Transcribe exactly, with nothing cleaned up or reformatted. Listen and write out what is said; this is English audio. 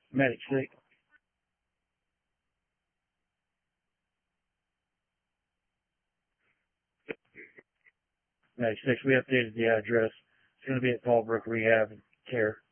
Medic six. Medic six, we updated the address. It's going to be at Fallbrook Rehab in Care.